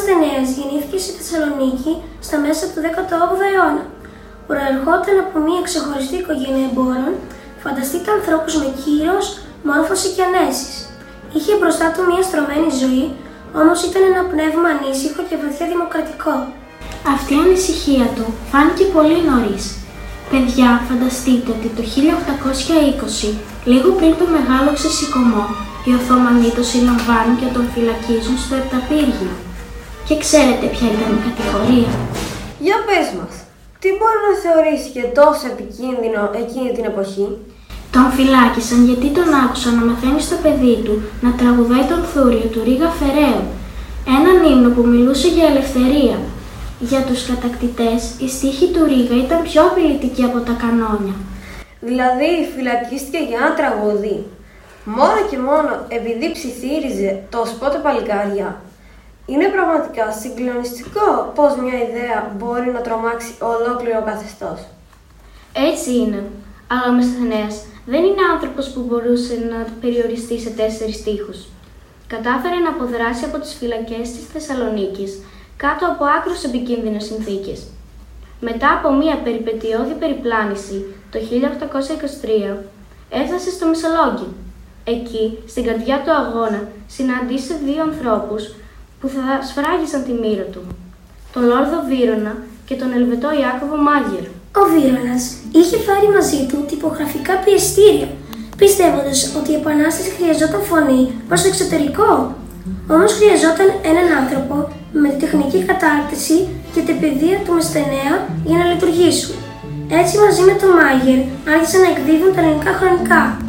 Μεσθενέας γεννήθηκε στη Θεσσαλονίκη στα μέσα του 18ου αιώνα. Προερχόταν από μια ξεχωριστή οικογένεια εμπόρων. Φανταστείτε ανθρώπους με κύρος, μόρφωση και ανέσεις. Είχε μπροστά του μια στρωμένη ζωή, όμως ήταν ένα πνεύμα ανήσυχο και βαθιά δημοκρατικό. Αυτή η ανησυχία του φάνηκε πολύ νωρίς. Παιδιά, φανταστείτε ότι το 1820, λίγο πριν το μεγάλο ξεσηκωμό, οι Οθωμανοί τον συλλαμβάνουν και τον φυλακίζουν στο Επταπύργιο. Και ξέρετε ποια ήταν η κατηγορία? Για πες μας, τι μπορεί να θεωρήσει και τόσο επικίνδυνο εκείνη την εποχή? Τον φυλάκισαν γιατί τον άκουσαν να μαθαίνει στο παιδί του να τραγουδάει τον Θούριο του Ρίγα Φεραίου, έναν ύμνο που μιλούσε για ελευθερία. Για τους κατακτητές, η στίχη του Ρίγα ήταν πιο απειλητική από τα κανόνια. Δηλαδή φυλακίστηκε για ένα τραγούδι, μόνο και μόνο επειδή ψιθύριζε το σπότε παλικάρια. Είναι πραγματικά συγκλονιστικό πως μια ιδέα μπορεί να τρομάξει ολόκληρο καθεστώς. Έτσι είναι, αλλά ο Μεσθενέας δεν είναι άνθρωπος που μπορούσε να περιοριστεί σε 4 στίχους. Κατάφερε να αποδράσει από τις φυλακές της Θεσσαλονίκης κάτω από άκρως επικίνδυνες συνθήκες. Μετά από μια περιπετειώδη περιπλάνηση, το 1823 έφτασε στο Μεσολόγγι. Εκεί, στην καρδιά του αγώνα, συναντήσε 2 ανθρώπους που θα σφράγισαν τη μοίρα του. Τον Λόρδο Βύρωνα και τον Ελβετό Ιάκωβο Μάγερ. Ο Βύρωνας είχε φέρει μαζί του τυπογραφικά πιεστήρια, πιστεύοντας ότι η Επανάσταση χρειαζόταν φωνή προς το εξωτερικό. Όμως χρειαζόταν έναν άνθρωπο με τη τεχνική κατάρτιση και την παιδεία του Μεσθενέα για να λειτουργήσουν. Έτσι μαζί με τον Μάγερ άρχισαν να εκδίδουν τα ελληνικά χρονικά.